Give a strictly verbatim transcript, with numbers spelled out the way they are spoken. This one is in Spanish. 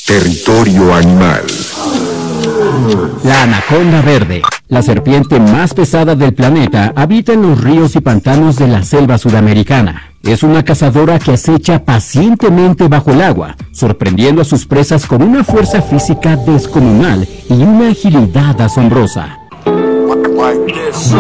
Territorio Animal. La anaconda verde, la serpiente más pesada del planeta, habita en los ríos y pantanos de la selva sudamericana. Es una cazadora que acecha pacientemente bajo el agua, sorprendiendo a sus presas con una fuerza física descomunal y una agilidad asombrosa.